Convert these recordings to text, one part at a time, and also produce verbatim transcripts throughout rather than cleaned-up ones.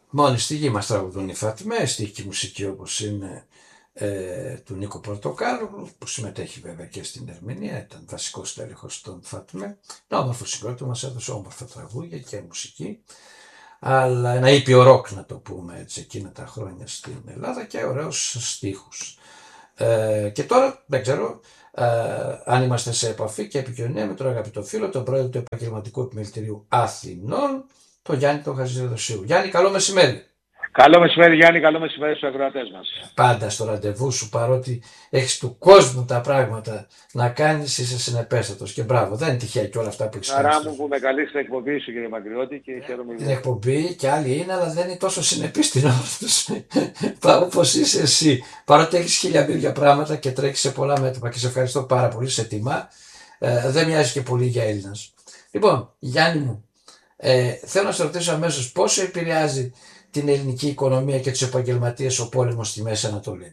Μόνη στη γη μας τραγουδούν οι Φάτμε, στίχη μουσική όπως είναι ε, του Νίκο Πορτοκάλου, που συμμετέχει βέβαια και στην ερμηνεία, ήταν βασικός τέλεχος των Φάτμε. Ένα όμορφο συγκρότημα, μας έδωσε όμορφα τραγούδια και μουσική, αλλά ένα ήπιο ροκ να το πούμε έτσι εκείνα τα χρόνια στην Ελλάδα και ωραίους στίχους. Ε, και τώρα δεν ξέρω ε, αν είμαστε σε επαφή και επικοινωνία με τον αγαπητό φίλο, τον πρόεδρο του Επαγγελματικού Επιμελητηρίου Αθηνών, τον Γιάννη τον Χατζηδοσίου. Γιάννη, καλό μεσημέρι. Καλό μεσημέρι Γιάννη, καλό μεσημέρι στους ακροατές μας. Πάντα στο ραντεβού σου, παρότι έχεις του κόσμου τα πράγματα να κάνεις, είσαι συνεπέστατος και μπράβο. Δεν είναι τυχαία και όλα αυτά που έχεις κάνει. Χαρά μου που με καλείς στην εκπομπή σου κύριε Μακριώτη και χαίρομαι. Την εκπομπή και άλλοι είναι, αλλά δεν είναι τόσο συνεπής στην ώρα τους όπως είσαι εσύ. Παρότι έχεις χιλιάδες πράγματα και τρέχεις σε πολλά μέτωπα και σε ευχαριστώ πάρα πολύ, σε τιμά. Ε, δεν μοιάζει και πολύ για Έλληνας. Λοιπόν, Γιάννη μου, ε, θέλω να σε ρωτήσω αμέσως πόσο επηρεάζει την ελληνική οικονομία και τους επαγγελματίες ο πόλεμος στη Μέση Ανατολή.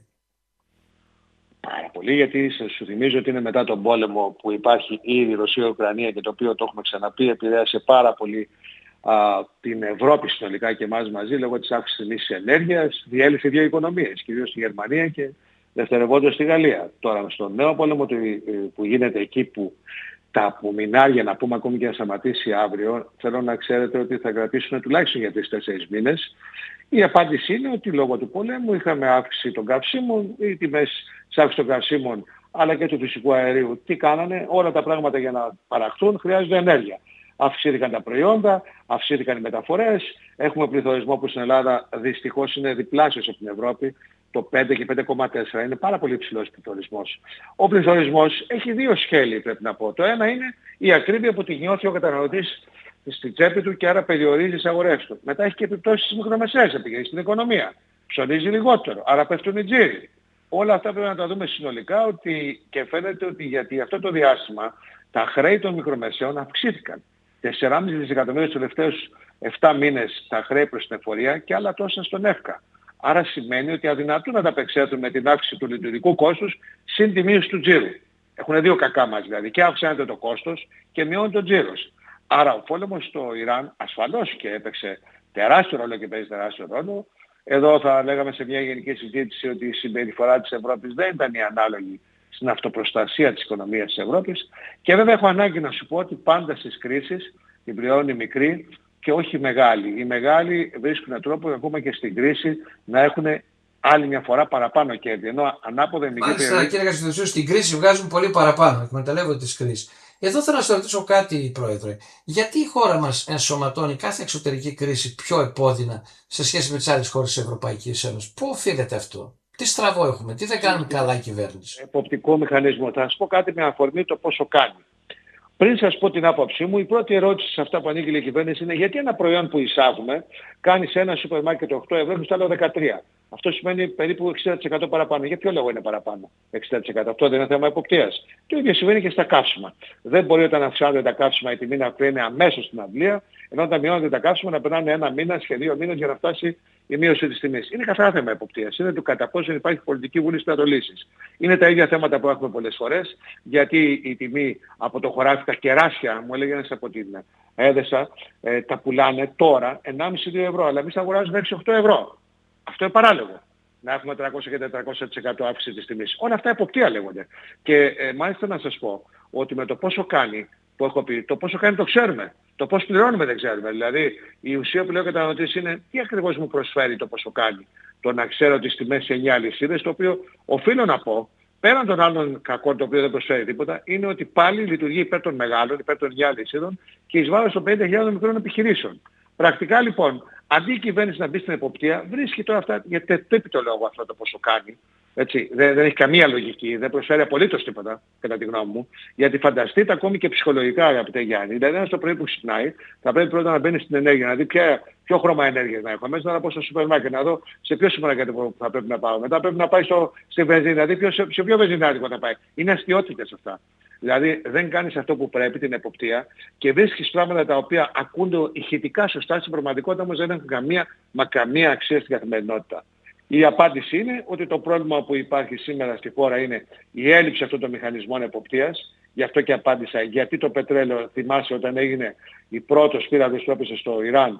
Πάρα πολύ, γιατί σου θυμίζω ότι είναι μετά τον πόλεμο που υπάρχει ήδη η Ρωσία-Ουκρανία και το οποίο το έχουμε ξαναπεί, επηρέασε πάρα πολύ α, την Ευρώπη συνολικά και εμάς μαζί λόγω της αύξησης της ενέργειας, διέλυσε δύο οικονομίες, κυρίως στη Γερμανία και δευτερευόντως στη Γαλλία. Τώρα στον νέο πόλεμο που γίνεται εκεί που τα απομεινάρια, να πούμε ακόμη και να σταματήσει αύριο, θέλω να ξέρετε ότι θα κρατήσουν τουλάχιστον για τρεις τέσσερις μήνες. Η απάντηση είναι ότι λόγω του πολέμου είχαμε αύξηση των καυσίμων, οι τιμές της αύξησης των καυσίμων αλλά και του φυσικού αερίου. Τι κάνανε, όλα τα πράγματα για να παραχθούν χρειάζονται ενέργεια. Αυξήθηκαν τα προϊόντα, αυξήθηκαν οι μεταφορές, έχουμε πληθωρισμό που στην Ελλάδα δυστυχώς είναι διπλάσιος από την Ευρώπη, το πέντε και πέντε κόμμα τέσσερα, είναι πάρα πολύ ψηλός πληθωρισμός. Ο πληθωρισμός έχει δύο σκέλη πρέπει να πω. Το ένα είναι η ακρίβεια που τη νιώθει ο καταναλωτής στην τσέπη του και άρα περιορίζει τις αγορές του. Μετά έχει και επιπτώσεις στις μικρομεσαίες επιχειρήσεις, στην οικονομία. Ψωνίζει λιγότερο, άρα πέφτουν οι τζίροι. Όλα αυτά πρέπει να τα δούμε συνολικά ότι, και φαίνεται ότι γιατί αυτό το διάστημα τα χρέη των μικρομεσαίων αυξήθηκαν. τέσσερα κόμμα πέντε δισεκατομμύρια στους τελευταίους επτά μήνες τα χρέη προς την εφορία και άλλα τόσα στον ΕΦΚΑ. Άρα σημαίνει ότι αδυνατούν να τα απεξέλθουν με την αύξηση του λειτουργικού κόστους συν τη μείωση του τζίρου. Έχουν δύο κακά μας δηλαδή, και αυξάνεται το κόστος και μειώνει το τζίρος. Άρα ο πόλεμος στο Ιράν ασφαλώς και έπαιξε τεράστιο ρόλο και παίζει τεράστιο ρόλο. Εδώ θα λέγαμε σε μια γενική συζήτηση ότι η συμπεριφορά της Ευρώπης δεν ήταν η ανάλογη στην αυτοπροστασία της οικονομίας της Ευρώπης. Και βέβαια έχω ανάγκη να σου πω ότι πάντα στις κρίσεις την πληρώνουν οι μικροί και όχι οι μεγάλοι. Οι μεγάλοι βρίσκουν τρόπο ακόμα και στην κρίση να έχουν άλλη μια φορά παραπάνω κέρδη. Ενώ ανάποδα οι μικροί... Μάλιστα κύριε Χατζηδοσίου, στην κρίση βγάζουν πολύ παραπάνω, εκμεταλλεύονται τις κρίσεις. Εδώ θέλω να σας ρωτήσω κάτι, Πρόεδρε. Γιατί η χώρα μας ενσωματώνει κάθε εξωτερική κρίση πιο επώδυνα σε σχέση με τις άλλες χώρες της Ευρωπαϊκής Ένωσης? Πού οφείλεται αυτό? Τι στραβό έχουμε, τι δεν κάνουμε καλά η κυβέρνηση? Εποπτικό μηχανισμό. Θα σας πω κάτι με αφορμή το πόσο κάνει. Πριν σας πω την άποψή μου, η πρώτη ερώτηση σε αυτά που ανήκει η κυβέρνηση είναι γιατί ένα προϊόν που εισάγουμε κάνει σε ένα σούπερ μάρκετ οκτώ ευρώ και στο άλλο δεκατρία. Αυτό σημαίνει περίπου εξήντα τοις εκατό παραπάνω. Για ποιο λόγο είναι παραπάνω εξήντα τοις εκατό? Αυτό δεν είναι θέμα εποπτείας. Το ίδιο συμβαίνει και στα καύσιμα. Δεν μπορεί όταν αυξάνονται τα καύσιμα η τιμή να κρίνει αμέσως στην αυλία, ενώ όταν μειώνονται τα καύσιμα να περνάνε ένα μήνα και δύο μήνες για να φτάσει η μείωση της τιμής. Είναι καθαρά θέμα εποπτείας. Είναι το κατά πόσο υπάρχει πολιτική βούληση να το λύσεις. Είναι τα ίδια θέματα που έχουμε πολλές φορές, γιατί η τιμή από το χωράφι, τα κεράσια, μου έλεγε ένας από την Έδεσα, ε, τα πουλάνε τώρα ενάμιση με δύο ευρώ, αλλά εμείς τα αγοράζουμε έξι με οκτώ ευρώ. Αυτό είναι παράλογο. Να έχουμε τριακόσια και τετρακόσια τοις εκατό αύξηση της τιμής. Όλα αυτά εποπτεία λέγονται. Και ε, μάλιστα να σας πω ότι με το πόσο κάνει, που έχω πει, το πόσο κάνει το ξέρουμε. Το πώς πληρώνουμε δεν ξέρουμε. Δηλαδή η ουσία που λέω καταναλωτής είναι τι ακριβώς μου προσφέρει το πόσο κάνει. Το να ξέρω τις τιμές σε εννιά αλυσίδες, το οποίο οφείλω να πω, πέραν των άλλων κακών το οποίο δεν προσφέρει τίποτα, είναι ότι πάλι λειτουργεί υπέρ των μεγάλων, υπέρ των εννιά αλυσίδων και εις βάρος των πενήντα χιλιάδων μικρών επιχειρήσεων. Πρακτικά λοιπόν, αντί η κυβέρνηση να μπει στην εποπτεία, βρίσκει τώρα αυτά, γιατί τι το λόγο αυτό το πόσο κάνει. Έτσι, δεν, δεν έχει καμία λογική, δεν προσφέρει απολύτως τίποτα, κατά τη γνώμη μου. Γιατί φανταστείτε ακόμη και ψυχολογικά, αγαπητέ Γιάννη, δηλαδή ένας το πρωί που ξυπνάει, θα πρέπει πρώτα να μπαίνει στην ενέργεια, να δει ποια, ποιο χρώμα ενέργειας να έχω. Μέσα να πάω στο σούπερ μάρκετ, να δω σε ποιο σούπερ μάρκετ θα πρέπει να πάω. Μετά πρέπει να πάει στο, στη βενζίνη, να δει ποιο, σε, σε ποιο βενζινάδικο θα πάει. Είναι αστιότητες αυτά. Δηλαδή δεν κάνεις αυτό που πρέπει, την εποπτεία, και βρίσκεις πράγματα τα οποία ακούνται ηχητικά σωστά, στην πραγματικότητα όμως δεν έχουν καμία, μα καμία αξία στην καθημερινότητα. Η απάντηση είναι ότι το πρόβλημα που υπάρχει σήμερα στη χώρα είναι η έλλειψη αυτών των μηχανισμών εποπτείας. Γι' αυτό και απάντησα γιατί το πετρέλαιο, θυμάσαι όταν έγινε η πρώτος πύραυλος που έπεσε στο Ιράν,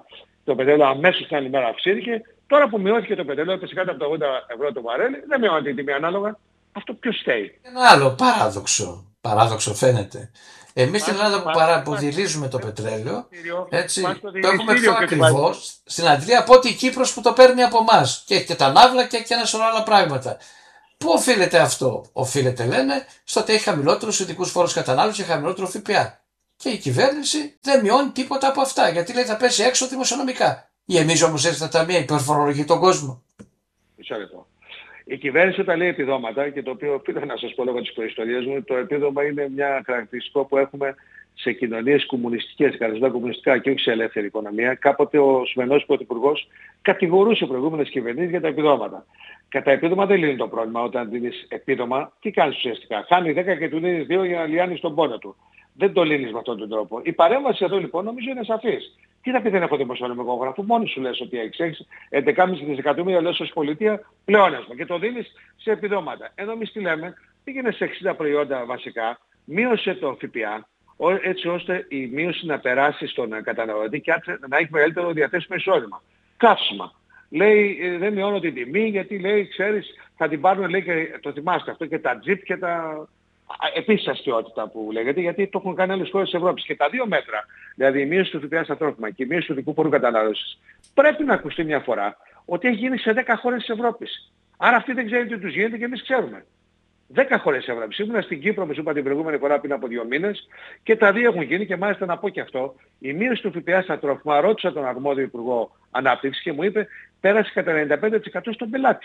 το πετρέλαιο αμέσως την άλλη μέρα αυξήθηκε. Τώρα που μειώθηκε το πετρέλαιο, έπεσε κάτω από τα ογδόντα ευρώ το βαρέλι, δεν μειώνεται η τιμή ανάλογα. Αυτό ποιος φταίει? Ένα άλλο παράδοξο, παράδοξο φαίνεται. Εμείς στην Πας Ελλάδα που, πας- παρά, που πας- διλίζουμε το πας- πετρέλαιο, δηληστήριο, έτσι, πας στο το έχουμε πιο δηληστήριο και το βάζεις. ακριβώς στην Αντλία από ότι η Κύπρος που το παίρνει από εμά. Και έχει και τα ναύλα και έχει και ένα σωρό άλλα πράγματα. Πού οφείλεται αυτό? Οφείλεται, λένε, στο ότι έχει χαμηλότερους ειδικούς φόρους κατανάλωσης και χαμηλότερο ΦΠΑ. Και η κυβέρνηση δεν μειώνει τίποτα από αυτά, γιατί λέει θα πέσει έξω δημοσιονομικά. Γεμίζει όμως έτσι τα ταμεία, υπερφορολογεί τον κόσμο. Μισό λεπτό. Η κυβέρνηση όταν λέει επιδόματα, και το οποίο οφείλω να σας πω λόγω της προϊστορίας μου, το επίδομα είναι μια χαρακτηριστικό που έχουμε σε κοινωνίες κομμουνιστικές, καθιστά κομμουνιστικά και όχι σε ελεύθερη οικονομία. Κάποτε ο Σμενός Πρωθυπουργός κατηγορούσε προηγούμενες κυβερνήσεις για τα επιδόματα. Κατά επίδομα δεν λύνει το πρόβλημα. Όταν δίνεις επίδομα, τι κάνεις ουσιαστικά? Χάνει δέκα και του δίνεις δύο για να λιάνεις τον πόνο του. Δεν το λύνεις με αυτόν τον τρόπο. Η παρέμβαση εδώ λοιπόν νομίζω είναι σαφής. Τι θα πει δεν έχω δημοσιονομικό γράφο? Μόνοι σου λες ότι έχεις. Έχεις έντεκα κόμμα πέντε δισεκατομμύρια λες ως πολιτεία πλεόνασμα και το δίνεις σε επιδόματα. Ενώ εμείς τι λέμε? Πήγαινε σε εξήντα προϊόντα βασικά, μείωσε το ΦΠΑ, έτσι ώστε η μείωση να περάσει στον καταναλωτή και να έχει μεγαλύτερο διαθέσιμο εισόδημα. Καύσιμα. Λέει ε, δεν μειώνω την τιμή γιατί λέει ξέρεις θα την πάρουν, λέει, και το θυμάστε αυτό, και τα τζιπ και τα επίσης αστιότητα που λέγεται, γιατί το έχουν κάνει άλλες χώρες της Ευρώπης. Και τα δύο μέτρα, δηλαδή η μείωση του ΦΠΑ στα τρόφιμα και η μείωση του ειδικού φόρου κατανάλωσης, πρέπει να ακουστεί μια φορά ότι έχει γίνει σε δέκα χώρες της Ευρώπης. Άρα αυτοί δεν ξέρουν τι τους γίνεται και εμείς ξέρουμε. δέκα χώρες της Ευρώπης. Ήμουνα στην Κύπρο, όπως είπα την προηγούμενη φορά πριν από δύο μήνες, και τα δύο έχουν γίνει. Και μάλιστα να πω και αυτό, η μείωση του ΦΠΑ στα τρόφιμα, ρώτησα τον αρμόδιο Υπουργό Ανάπτυξης και μου είπε πέρασε κατά ενενήντα πέντε τοις εκατό στον πελάτη.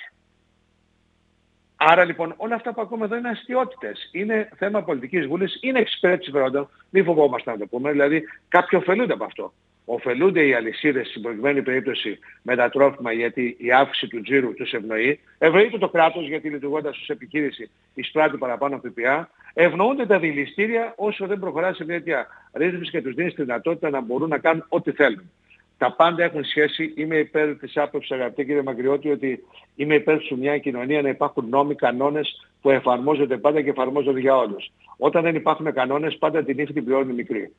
Άρα λοιπόν όλα αυτά που ακούμε εδώ είναι αστιότητες. Είναι θέμα πολιτικής βούλης, είναι εξυπηρέτηση προϊόντων. Μην φοβόμαστε να το πούμε. Δηλαδή κάποιοι ωφελούνται από αυτό. Ωφελούνται οι αλυσίδες στην προηγουμένη περίπτωση με τα τρόφιμα γιατί η αύξηση του τζίρου τους ευνοεί. Ευνοείται το κράτος γιατί λειτουργώντας ως επιχείρηση εισπράττει παραπάνω ΦΠΑ. Ευνοούνται τα δηληστήρια όσο δεν προχωρά σε μια τέτοια ρύθμιση και τους δίνει τη δυνατότητα να μπορούν να κάνουν ό,τι θέλουν. Τα πάντα έχουν σχέση. Είμαι υπέρ της άποψης, αγαπητέ κύριε Μαγκριώτη, ότι είμαι υπέρ σε μια κοινωνία να υπάρχουν νόμοι, κανόνες που εφαρμόζονται πάντα και εφαρμόζονται για όλους. Όταν δεν υπάρχουν κανόνες, πάντα την ύφη την πληρώνει μικρή.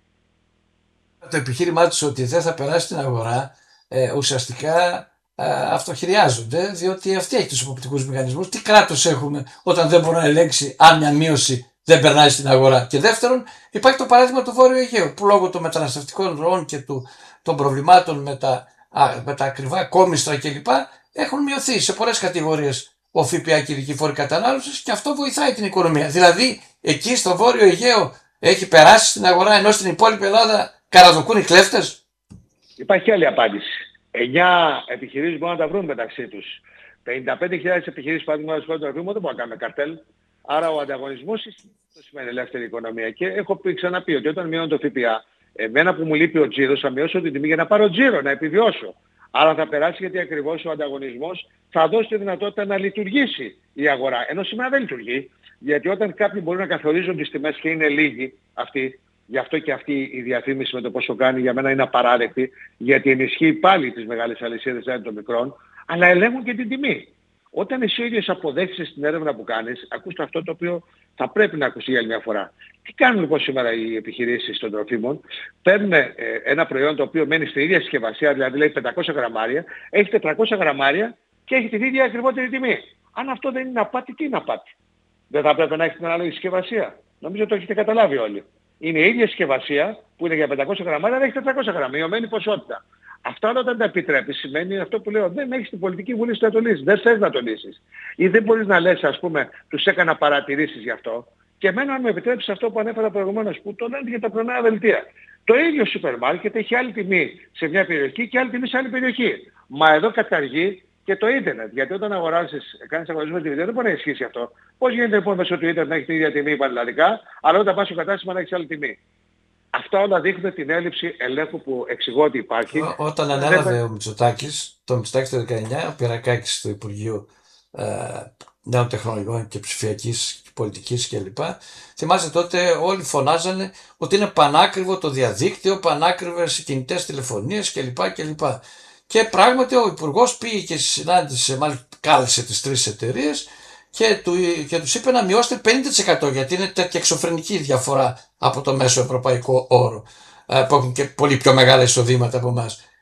Το επιχείρημά τους ότι δεν θα περάσει στην αγορά, ε, ουσιαστικά ε, αυτοχειριάζονται, διότι αυτοί έχει τους υποπτικούς μηχανισμούς. Τι κράτος έχουμε όταν δεν μπορεί να ελέγξει αν μια μείωση δεν περνάει στην αγορά? Και δεύτερον, υπάρχει το παράδειγμα του Βόρειου Αιγαίου, που λόγω των μεταναστευτικών ροών και του, των προβλημάτων με τα, α, με τα ακριβά κόμιστρα κλπ. Έχουν μειωθεί σε πολλές κατηγορίες ο ΦΠΑ και η ειδική φόρη κατανάλωσης και αυτό βοηθάει την οικονομία. Δηλαδή, εκεί στο Βόρειο Αιγαίο έχει περάσει στην αγορά, ενώ στην υπόλοιπη Ελλάδα καραδοκούν οι κλέφτες. Υπάρχει άλλη απάντηση. Εννιά επιχειρήσεις μπορούν να τα βρουν μεταξύ τους. πενήντα πέντε χιλιάδες επιχειρήσεις παραδείγματος χάρη των τροφίμων δεν μπορούν να κάνουν καρτέλ. Άρα ο ανταγωνισμός το σημαίνει ελεύθερη οικονομία. Και έχω πει, ξαναπεί ότι όταν μειώνω το ΦΠΑ, εμένα που μου λείπει ο τζίρος, θα μειώσω την τιμή για να πάρω τζίρο, να επιβιώσω. Άρα θα περάσει γιατί ακριβώς ο ανταγωνισμός θα δώσει τη δυνατότητα να λειτουργήσει η αγορά. Ενώ σήμερα δεν λειτουργεί. Γιατί όταν κάποιοι μπορούν να καθορίζουν τις τιμές και είναι λίγοι αυτοί, γι' αυτό και αυτή η διαφήμιση με το πόσο κάνει για μένα είναι απαράδεκτη, γιατί ενισχύει πάλι τις μεγάλες αλυσίδες έναντι των μικρών, αλλά ελέγχουν και την τιμή. Όταν εσύ ο ίδιος αποδέχεσαι στην έρευνα που κάνεις, ακούς αυτό το οποίο θα πρέπει να ακουστεί για άλλη μια φορά. Τι κάνουν λοιπόν σήμερα οι επιχειρήσεις των τροφίμων? Παίρνουν ε, ένα προϊόν το οποίο μένει στην ίδια συσκευασία, δηλαδή λέει πεντακόσια γραμμάρια, έχει τετρακόσια γραμμάρια και έχει την ίδια ακριβότερη τιμή. Αν αυτό δεν είναι απάτη, τι είναι απάτη? Δεν θα πρέπει να έχει την ανάλογη συσκευασία? Νομίζω το έχετε καταλάβει όλοι. Είναι η ίδια συσκευασία που είναι για πεντακόσια γραμμάρια, αλλά έχει τετρακόσια γραμμάρια, μειωμένη ποσότητα. Αυτά όλα όταν τα επιτρέπεις σημαίνει αυτό που λέω, δεν έχεις την πολιτική βούληση να το λύσεις, δεν θες να το λύσεις. Ή δεν μπορείς να λες, ας πούμε, τους έκανα παρατηρήσεις γι' αυτό. Και εμένα αν μου επιτρέψεις αυτό που ανέφερα προηγουμένως, που το λένε για τα πρωινά δελτία. Το ίδιο σούπερ μάρκετ έχει άλλη τιμή σε μια περιοχή και άλλη τιμή σε άλλη περιοχή. Μα εδώ καταργεί και το ίντερνετ. Γιατί όταν αγοράσεις, κάνεις αγορασμό με τη βίντεο, δεν μπορεί να ισχύσει αυτό. Πώς γίνεται λοιπόν μέσω του ίντερνετ να έχει την ίδια τιμή πανελλαδικά, αλλά όταν πας στο κατάστημα να έχεις άλλη τιμή? Αυτά όλα δείχνουν την έλλειψη ελέγχου που εξηγώ ότι υπάρχει. Ό, όταν ανέλαβε ο Μητσοτάκης, το Μητσοτάκης το δεκαεννιά, ο Πυρακάκης του Υπουργείου ε, Νέων Τεχνολογιών και Ψηφιακής Πολιτικής κλπ. Θυμάστε τότε όλοι φωνάζανε ότι είναι πανάκριβο το διαδίκτυο, πανάκριβες οι κινητές τηλεφωνίες κλπ. κλπ. Και πράγματι ο Υπουργός πήγε και συνάντησε, μάλλον κάλεσε τις τρεις εταιρείες και, του, και τους είπε να μειώσετε πενήντα τοις εκατό, γιατί είναι τέτοια εξωφρενική διαφορά από το μέσο ευρωπαϊκό όρο, που έχουν και πολύ πιο μεγάλα εισοδήματα από εμάς.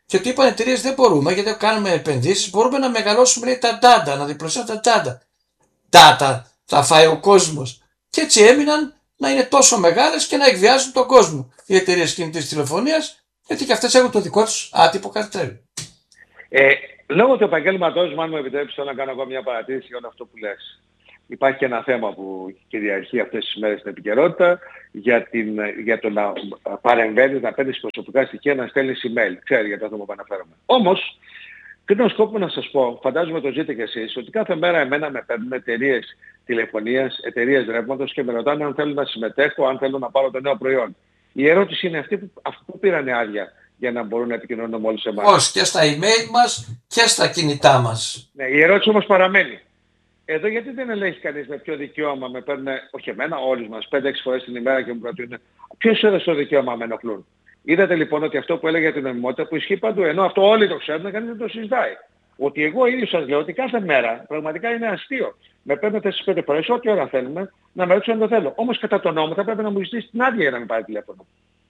Και ότι είπαν εταιρείες δεν μπορούμε, γιατί κάνουμε επενδύσεις, μπορούμε να μεγαλώσουμε, λέει, τα data, να διπλασιάσουμε τα data. Data θα φάει ο κόσμος. Και έτσι έμειναν να είναι τόσο μεγάλες και να εκβιάζουν τον κόσμο οι εταιρείες κινητής τηλεφωνίας, γιατί και αυτές έχουν το δικό τους άτυπο καρτέλ. Ε, λόγω του επαγγέλματός μου, αν μου επιτρέψεις, θέλω να κάνω ακόμα μια παρατήρηση για όλο αυτό που λες. Υπάρχει και ένα θέμα που κυριαρχεί αυτές τις μέρες στην επικαιρότητα για, την, για το να παρεμβαίνεις, να παίρνεις προσωπικά στοιχεία, να στέλνεις email. Ξέρει για το θέμα που αναφέρομαι. Όμως, κρίνω σκόπο να σας πω, φαντάζομαι το ζείτε κι εσείς, ότι κάθε μέρα εμένα με παίρνουν εταιρείες τηλεφωνίας, εταιρείες ρεύματος και με ρωτάνε αν θέλω να συμμετέχω, αν θέλω να πάρω το νέο προϊόν. Η ερώτηση είναι αυτή που, αυτοί που πήρανε άδεια για να μπορούν να επικοινωνούν με όλους εμάς. Όχι, και στα email μας και στα κινητά μας. Ναι, η ερώτηση όμως παραμένει. Εδώ γιατί δεν ελέγχει κανείς με ποιο δικαίωμα με παίρνουν, όχι εμένα, όλους μας, πέντε έξι φορές την ημέρα και μου προτείνουν. Ποιος έδωσε το δικαίωμα να με ενοχλούν. Είδατε λοιπόν ότι αυτό που έλεγε για την νομιμότητα που ισχύει παντού, ενώ αυτό όλοι το ξέρουν, κανείς δεν το συζητάει. Ότι εγώ ίδιος σας λέω ότι κάθε μέρα, πραγματικά είναι αστείο, με παίρνετε στις πέντε φορές, ό,τι ώρα θέλουμε, να με ρωτήσω αν το θέλω. Όμως κατά τον νόμο θα πρέπει να μου ζητήσει την άδεια για να με πάρει τηλέφωνο.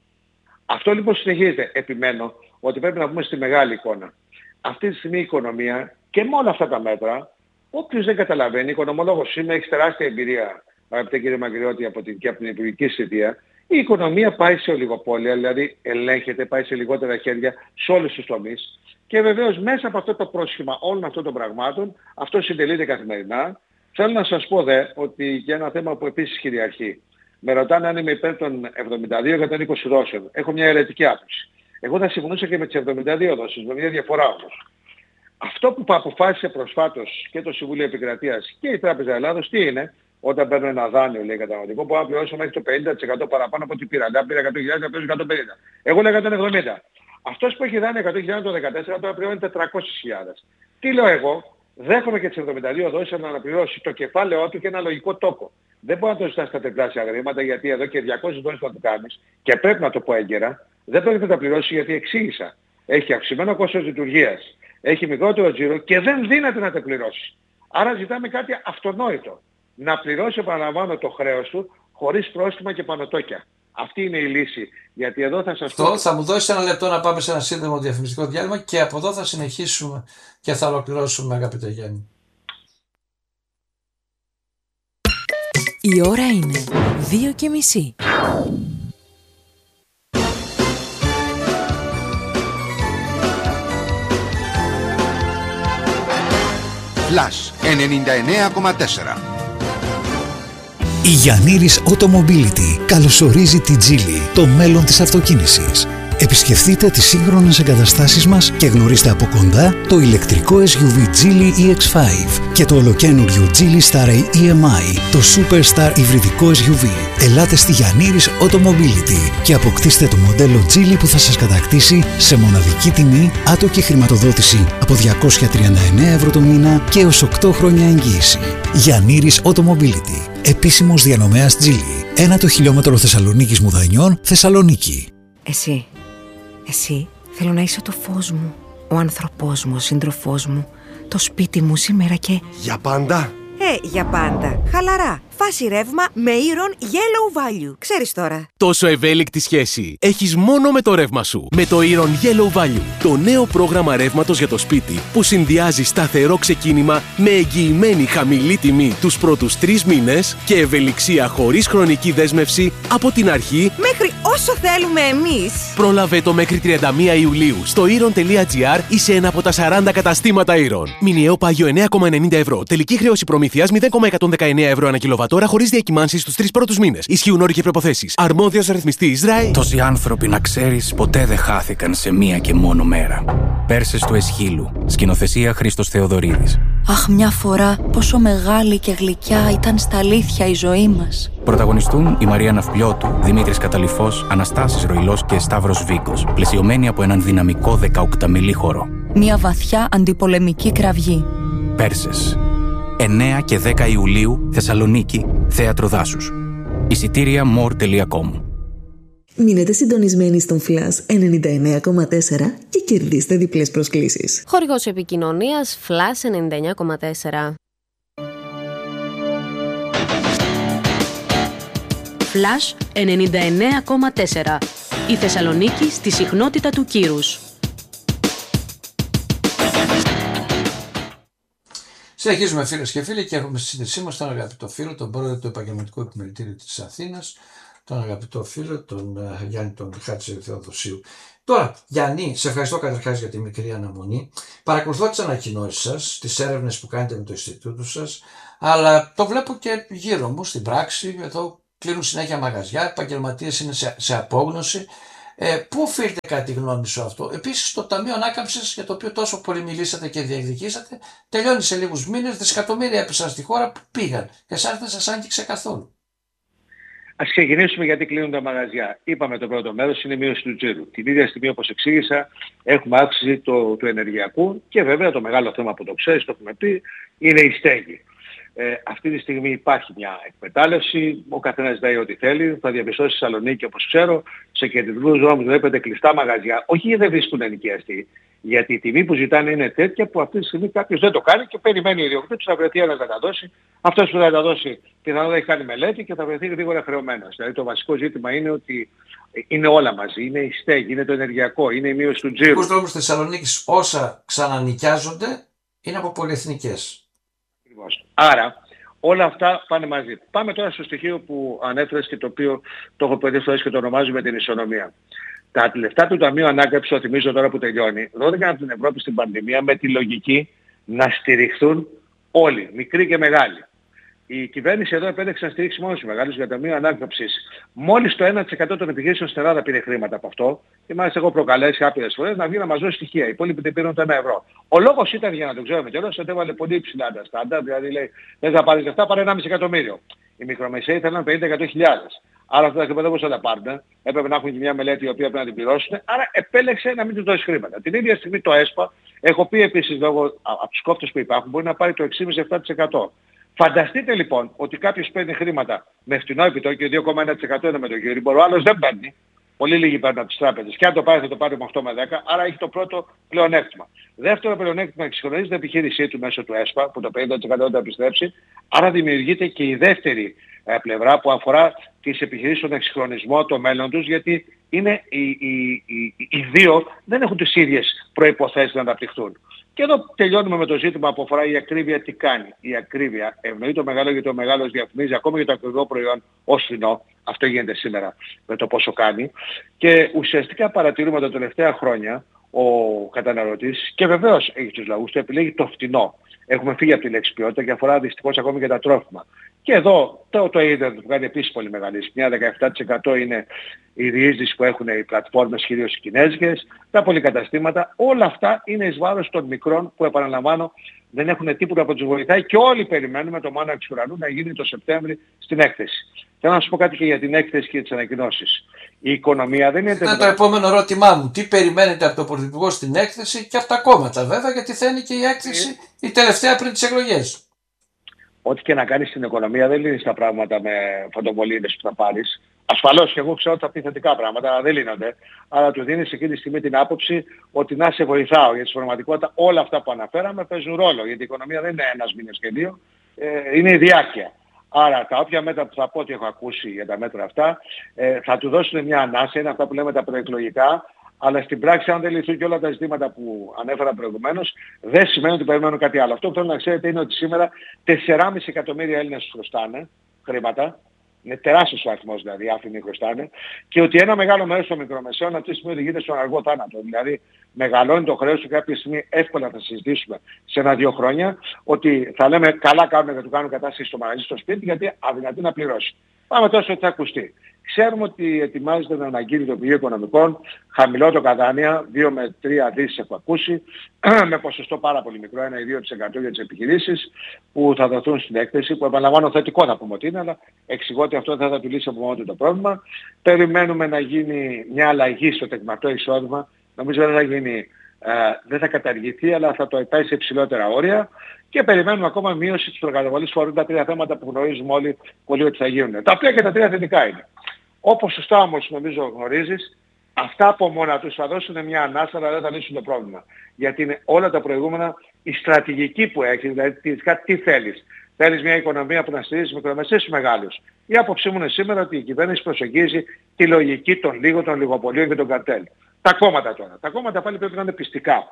Αυτό λοιπόν συνεχίζεται. Επιμένω ότι πρέπει να πούμε στη μεγάλη εικόνα. Αυτή τη στιγμή η οικονομία και με όλα αυτά τα μέτρα, όποιος δεν καταλαβαίνει, οικονομολόγος είμαι, έχει τεράστια εμπειρία, αγαπητέ κύριε Μαγκριώτη, από την, και από την υπουργική θητεία, η οικονομία πάει σε ολιγοπόλια, δηλαδή ελέγχεται, πάει σε λιγότερα χέρια σε όλους τους τομείς. Και βεβαίως μέσα από αυτό το πρόσχημα όλων αυτών των πραγμάτων, αυτό συντελείται καθημερινά. Θέλω να σας πω δε ότι για ένα θέμα που επίσης κυριαρχεί. Με ρωτάνε αν είμαι υπέρ των εβδομήντα δύο για των είκοσι δόσεων. Έχω μια αιρετική άποψη. Εγώ θα συμφωνούσα και με τις εβδομήντα δύο δόσεις, με μια διαφορά όμως. Αυτό που αποφάσισε προσφάτως και το Συμβούλιο Επικρατείας και η Τράπεζα Ελλάδος, τι είναι, όταν παίρνω ένα δάνειο, λέει καταναλωτικό, μπορώ να πληρώσω μέχρι το πενήντα τοις εκατό παραπάνω από ό,τι πήρα. Αν πήρα εκατό χιλιάδες, θα πληρώσω εκατόν πενήντα. Εγώ λέω εκατόν εβδομήντα. Αυτός που έχει δάνειο εκατό χιλιάδες το δεκατέσσερα, τώρα πληρώνει τετρακόσιες χιλιάδες. Τι λέω εγώ, δέχομαι και τις εβδομήντα δύο δόσεις να αναπληρώσει το κεφάλαιό του και ένα λογικό τόκο. Δεν μπορεί να το ζητάς στα τετράσια χρήματα, γιατί εδώ και διακόσιες δόσεις θα το κάνεις και πρέπει να το πω έγκαιρα. Δεν πρέπει να τα πληρώσει γιατί εξήγησα. Έχει αυξημένο κόστος λειτουργίας, έχει μικρότερο τζίρο και δεν δύναται να τα πληρώσει. Άρα ζητάμε κάτι αυτονόητο. Να πληρώσει, επαναλαμβάνω, το χρέος του χωρίς πρόστιμα και πανωτόκια. Αυτή είναι η λύση. Γιατί εδώ θα σας πω... πω... Θα μου δώσει ένα λεπτό να πάμε σε ένα σύντομο διαφημιστικό διάλειμμα και από εδώ θα συνεχίσουμε και θα ολοκληρώσουμε, αγαπητέ Γιάννη. Η ώρα είναι δύο και μισή. Flash ενενήντα εννέα κόμμα τέσσερα. Η Γιαννήρης Automobility καλωσορίζει τη Geely, το μέλλον της αυτοκίνησης. Επισκεφτείτε τις σύγχρονες εγκαταστάσεις μας και γνωρίστε από κοντά το ηλεκτρικό ες γιου βι Geely ι εξ πέντε και το ολοκαίνουργιο Geely Starray ι εμ άι, το Superstar υβριδικό ες γιου βι. Ελάτε στη Γιαννήρης Automobility και αποκτήστε το μοντέλο Geely που θα σας κατακτήσει σε μοναδική τιμή, άτοκη χρηματοδότηση από διακόσια τριάντα εννέα ευρώ το μήνα και έως οκτώ χρόνια εγγύηση. Γιαννήρης Automobility, επίσημος διανομέας Geely. Ένα το χιλιόμετρο Θεσσαλονίκης Μουδανιών, Θεσσαλονίκη. Εσύ, εσύ θέλω να είσαι το φως μου, ο άνθρωπός μου, ο σύντροφός μου, το σπίτι μου σήμερα και... Για πάντα. Ε, για πάντα. Χαλαρά. Φάση ρεύμα με Iron Yellow Value. Ξέρεις τώρα. Τόσο ευέλικτη σχέση έχεις μόνο με το ρεύμα σου. Με το Iron Yellow Value. Το νέο πρόγραμμα ρεύματος για το σπίτι που συνδυάζει σταθερό ξεκίνημα με εγγυημένη χαμηλή τιμή τους πρώτους τρεις μήνες και ευελιξία χωρίς χρονική δέσμευση από την αρχή μέχρι όσο θέλουμε εμείς. Πρόλαβε το μέχρι τριάντα μία Ιουλίου στο iron τελεία τζι άρ ή σε ένα από τα σαράντα καταστήματα Iron. Μηνιαίο πάγιο εννέα κόμμα ενενήντα ευρώ. Τελική χρέωση προμήθειας μηδέν κόμμα εκατόν δεκαεννέα ευρώ ανά κιλοβατόρα χωρίς διακυμάνσεις στους τρεις πρώτους μήνες. Ισχύουν όροι και προϋποθέσεις. Αρμόδιος ρυθμιστής Ισραήλ. Τόσοι άνθρωποι, να ξέρεις, ποτέ δεν χάθηκαν σε μία και μόνο μέρα. Πέρσες του Εσχύλου. Σκηνοθεσία Χρήστος Θεοδωρίδης. Αχ, μια φορά πόσο μεγάλη και γλυκιά ήταν στα αλήθεια η ζωή μας. Πρωταγωνιστούν η Μαρία Ναυπλιώτου, Δημήτρης Καταλυφός, Αναστάσης Ροϊλός και Σταύρος Βίκος, πλαισιωμένοι από έναν δυναμικό δεκαοκταμελή χορό. Μια βαθιά αντιπολεμική κραυγή. Πέρσες. εννέα και δέκα Ιουλίου, Θεσσαλονίκη, Θέατρο Δάσους. Εισιτήρια more τελεία com. Μείνετε συντονισμένοι στον Flash ενενήντα εννέα κόμμα τέσσερα και κερδίστε διπλές προσκλήσεις. Χορηγός επικοινωνίας Flash ενενήντα εννέα κόμμα τέσσερα. Flash ενενήντα εννέα κόμμα τέσσερα. Η Θεσσαλονίκη στη συχνότητα του κύρους. Συνεχίζουμε φίλες και φίλοι και έχουμε στη σύνδεσή μας τον αγαπητό φίλο, τον πρόεδρο του Επαγγελματικού Επιμελητήριου της Αθήνας, τον αγαπητό φίλο, τον uh, Γιάννη τον Χάτζη Θεοδοσίου. Τώρα, Γιάννη, σε ευχαριστώ καταρχάς για τη μικρή αναμονή. Παρακολουθώ τις ανακοινώσεις σας, τις έρευνες που κάνετε με το Ινστιτούτο σας, αλλά το βλέπω και γύρω μου στην πράξη. Εδώ κλείνουν συνέχεια μαγαζιά, επαγγελματίες είναι σε, σε απόγνωση. Ε, πού οφείλεται κατά τη γνώμη σου αυτό? Επίσης, το Ταμείο Ανάκαμψης, για το οποίο τόσο πολύ μιλήσατε και διεκδικήσατε, τελειώνει σε λίγους μήνες. Δισεκατομμύρια έπεσαν στη χώρα που πήγαν. Εσάς δεν σας άγγιξε καθόλου. Ας ξεκινήσουμε γιατί κλείνουν τα μαγαζιά. Είπαμε το πρώτο μέρος είναι η μείωση του τζίρου. Την ίδια στιγμή, όπως εξήγησα, έχουμε αύξηση του, του ενεργειακού και βέβαια το μεγάλο θέμα που το ξέρεις, το έχουμε πει, είναι η στέγη. Ε, αυτή τη στιγμή υπάρχει μια εκμετάλλευση, ο καθένας ζητάει ό,τι θέλει. Θα διαπιστώσει στη Θεσσαλονίκη, όπως ξέρω, σε κεντρικούς δρόμους βλέπετε κλειστά μαγαζιά. Όχι γιατί δεν βρίσκουν ενοικιαστή, γιατί η τιμή που ζητάνε είναι τέτοια που αυτή τη στιγμή κάποιος δεν το κάνει και περιμένει ο ιδιοκτήτης να βρεθεί ένας να τα δώσει. Αυτός που θα τα δώσει πιθανότατα έχει κάνει μελέτη και θα βρεθεί γρήγορα χρεωμένος. Δηλαδή το βασικό ζήτημα είναι ότι είναι όλα μαζί. Είναι η στέγη, είναι το ενεργειακό, είναι η μείωση του τζίρου. Στους δρόμους της Θεσσαλονίκης όσα ξανανοικιάζονται είναι από πολυεθνικές. Άρα όλα αυτά πάνε μαζί. Πάμε τώρα στο στοιχείο που ανέφερες και το οποίο το έχω πει φορές και το ονομάζουμε την ισονομία. Τα λεφτά του Ταμείου Ανάκαμψης, το θυμίζω τώρα που τελειώνει, δόθηκαν από την Ευρώπη στην πανδημία με τη λογική να στηριχθούν όλοι, μικροί και μεγάλοι. Η κυβέρνηση εδώ επέλεξε να στηρίξει μόνο τους μεγάλους για το Ταμείο Ανάκαμψης. Μόλις το ένα τοις εκατό των επιχειρήσεων στην Ελλάδα πήρε χρήματα από αυτό. Και μάλιστα έχω προκαλέσει άπειρες φορές να βγει να μας δώσει στοιχεία. Οι υπόλοιποι δεν πήραν το ένα ευρώ. Ο λόγος ήταν, για να το ξέρουμε κιόλας, ότι έβαλε πολύ υψηλά τα στάνταρ. Δηλαδή λέει, δεν θα πάρεις λεφτά, πάρε ενάμιση εκατομμύριο. Οι μικρομεσαίοι ήθελαν πενήντα με εκατό χιλιάδες. Άρα αυτά τα χρήματα πώς θα τα πάρουν. Έπρεπε να έχουν και μια μελέτη η οποία πρέπει να την πληρώσουν. Άρα επέλεξε να μην τους δώσει χρήματα. Την ίδια στιγμή το ΕΣΠΑ, έχω πει επίσης λόγω από τους κόφτες που υπάρχουν, μπορεί να πάρει το έξι κόμμα πέντε με επτά τοις εκατό. Φανταστείτε λοιπόν ότι κάποιος παίρνει χρήματα με φτηνό επιτόκιο, δύο κόμμα ένα τοις εκατό είναι με το Euribor, ο άλλος δεν παίρνει. Πολύ λίγοι παίρνουν από τις τράπεζες. Και αν το πάρει θα το πάρει με οκτώ με δέκα, άρα έχει το πρώτο πλεονέκτημα. Δεύτερο πλεονέκτημα, εξυγχρονίζει την επιχείρησή του μέσω του ΕΣΠΑ, που το πενήντα τοις εκατό θα επιστρέψει, άρα δημιουργείται και η δεύτερη ε, πλευρά που αφορά τις επιχειρήσεις στον εξυγχρονισμό, το μέλλον τους, γιατί είναι οι, οι, οι, οι δύο δεν έχουν τις ίδιες προϋποθέσεις να αναπτυχθούν. Και εδώ τελειώνουμε με το ζήτημα που αφορά η ακρίβεια τι κάνει. Η ακρίβεια ευνοεί το μεγάλο γιατί ο μεγάλος διαφημίζει ακόμα για το ακριβό προϊόν ως φθηνό. Αυτό γίνεται σήμερα με το πόσο κάνει. Και ουσιαστικά παρατηρούμε τα τελευταία χρόνια ο καταναλωτής και βεβαίως έχει τους λαούς του επιλέγει το φθηνό. Έχουμε φύγει από τη λέξη ποιότητα και αφορά δυστυχώς ακόμη και τα τρόφιμα. Και εδώ το, το ίντερνετ που κάνει επίσης πολύ μεγάλη. Μια δεκαεπτά τοις εκατό είναι η διείσδυση που έχουν οι πλατφόρμες, κυρίως οι κινέζικες, τα πολυκαταστήματα. Όλα αυτά είναι εις βάρος των μικρών που, επαναλαμβάνω, δεν έχουν τίποτα που τους βοηθάει και όλοι περιμένουμε το μάνα εξ ουρανού να γίνει το Σεπτέμβρη στην έκθεση. Θέλω να σου πω κάτι και για την έκθεση και τις ανακοινώσεις. Η οικονομία δεν είναι... Είναι το επόμενο ερώτημά μου. Τι περιμένετε από τον Πρωθυπουργό στην έκθεση και από τα κόμματα βέβαια, γιατί θα είναι και η έκθεση η τελευταία πριν τις εκλογές. Ό,τι και να κάνεις στην οικονομία δεν λύνεις τα πράγματα με φωτοβολίδες που θα πάρεις. Ασφαλώς και εγώ ξέρω ότι θα πει θετικά πράγματα, αλλά δεν λύνονται. Αλλά του δίνεις εκείνη τη στιγμή την άποψη ότι να σε βοηθάω. Γιατί στην πραγματικότητα όλα αυτά που αναφέραμε παίζουν ρόλο. Γιατί η οικονομία δεν είναι ένας μήνας και δύο, ε, είναι η διάρκεια. Άρα τα όποια μέτρα που θα πω ότι έχω ακούσει για τα μέτρα αυτά ε, θα του δώσουν μια ανάσα, είναι αυτά που λέμε τα προεκλογικά. Αλλά στην πράξη, αν δεν λυθούν και όλα τα ζητήματα που ανέφερα προηγουμένως, δεν σημαίνει ότι περιμένουν κάτι άλλο. Αυτό που θέλω να ξέρετε είναι ότι σήμερα τέσσερα κόμμα πέντε εκατομμύρια Έλληνες χρωστάνε χρήματα. Είναι τεράστιος ο αριθμός δηλαδή, άφηνοι χρωστάνε. Και ότι ένα μεγάλο μέρος των μικρομεσαίων αυτή τη στιγμή οδηγείται στον αργό θάνατο. Δηλαδή μεγαλώνει το χρέος του και κάποια στιγμή εύκολα θα συζητήσουμε σε ένα-δύο χρόνια ότι θα λέμε καλά κάνουν να του κάνουν κατάσταση στο μαγαζί στο σπίτι γιατί αδυνατεί να πληρώσει. Πάμε τώρα στο ότι θα ακουστεί. Ξέρουμε ότι ετοιμάζεται να αναγγείλει το Υπουργείο Οικονομικών, χαμηλό το καδάνια, δύο με τρία δις έχω ακούσει, με ποσοστό πάρα πολύ μικρό, ένα ή δύο τοις εκατό για τις επιχειρήσεις που θα δοθούν στην έκθεση, που επαναλαμβάνω θετικό θα πούμε ότι είναι, αλλά εξηγώ ότι αυτό δεν θα του λύσει από μόνο του το πρόβλημα. Περιμένουμε να γίνει μια αλλαγή στο τεκματό εισόδημα, νομίζω δεν θα γίνει, ε, δεν θα καταργηθεί, αλλά θα το πάει σε υψηλότερα όρια. Και περιμένουμε ακόμα μείωση της προκαταβολής φόρου, τα τρία θέματα που γνωρίζουμε όλοι πολύ ότι θα γίνουν. Τα οποία και τα τρία θετικά είναι. Όπως σωστά όμως νομίζω γνωρίζεις, αυτά από μόνα τους θα δώσουν μια ανάσα, αλλά δεν θα λύσουν το πρόβλημα. Γιατί είναι όλα τα προηγούμενα η στρατηγική που έχεις, δηλαδή τι θέλεις. Θέλεις μια οικονομία που να στηρίζει μικρομεσαίες ή μεγάλους. Η άποψή μου είναι σήμερα ότι η κυβέρνηση προσεγγίζει τη λογική των λίγων, των λιγοπολίων και των καρτέλ. Τα κόμματα τώρα. Τα κόμματα πάλι πρέπει να είναι πιστικά.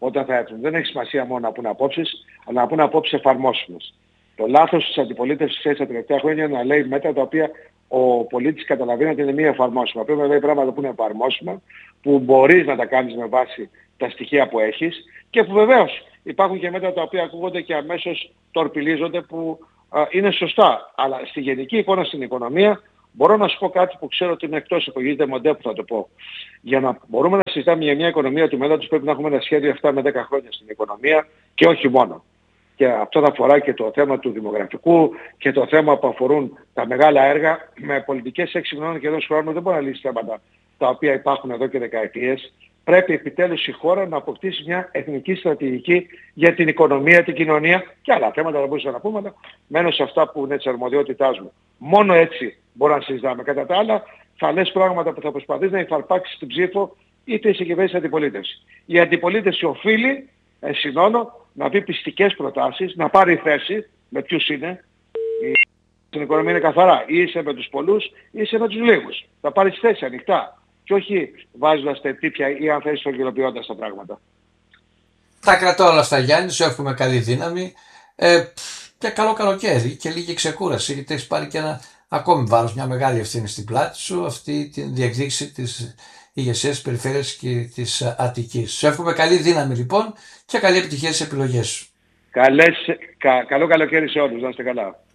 όταν θα έρθουν. Δεν έχει σημασία μόνο να πούνε απόψεις, αλλά να πούνε απόψεις εφαρμόσιμες. Το λάθος της αντιπολίτευσης τα τελευταία χρόνια είναι να λέει μέτρα τα οποία ο πολίτης καταλαβαίνει ότι είναι μη εφαρμόσιμα. Πρέπει να λέει πράγματα που είναι εφαρμόσιμα, που μπορείς να τα κάνεις με βάση τα στοιχεία που έχεις και που βεβαίως υπάρχουν και μέτρα τα οποία ακούγονται και αμέσως τορπιλίζονται που α, είναι σωστά. Αλλά στη γενική εικόνα στην οικονομία μπορώ να σου πω κάτι που ξέρω ότι είναι εκτός εποχής Ντεμοντέ που θα το πω. Για να μπορούμε να συζητάμε για μια οικονομία του μέλλοντος πρέπει να έχουμε ένα σχέδιο επτά με δέκα χρόνια στην οικονομία και όχι μόνο. Και αυτό θα αφορά και το θέμα του δημογραφικού και το θέμα που αφορούν τα μεγάλα έργα. Με πολιτικές έξι μηνών και ενός χρόνου δεν μπορεί να λύσει θέματα τα οποία υπάρχουν εδώ και δεκαετίες. Πρέπει επιτέλους η χώρα να αποκτήσει μια εθνική στρατηγική για την οικονομία, την κοινωνία και άλλα θέματα θα μπορούσα να πούμε, αλλά μένω σε αυτά που είναι της αρμοδιότητάς μου. Μόνο έτσι μπορούμε να συζητάμε. Κατά τα άλλα θα λες πράγματα που θα προσπαθείς να υφαρπάξεις την ψήφο είτε είσαι κυβέρνηση αντιπολίτευση. Η αντιπολίτευση οφείλει, ε, συνώνω, να πει πιστικές προτάσεις, να πάρει θέση με ποιους είναι. Στην οικονομία είναι καθαρά. Ή είσαι με τους πολλούς ή είσαι με τους λίγους. Θα πάρεις θέση ανοιχτά. Και όχι βάζοντας τα τύπια ή αν θέλεις στρογγυλοποιώντας τα πράγματα. Τα κρατώ όλα στα Γιάννη, σου εύχομαι καλή δύναμη ε, και καλό καλοκαίρι και λίγη ξεκούραση, γιατί έχεις πάρει και ένα ακόμη βάρος, μια μεγάλη ευθύνη στην πλάτη σου, αυτή τη διεκδίκηση της ηγεσίας της περιφέρειας και της Αττικής. Σου εύχομαι καλή δύναμη λοιπόν και καλή επιτυχία στις επιλογές σου. Καλές, κα, καλό καλοκαίρι σε όλους, να είστε καλά.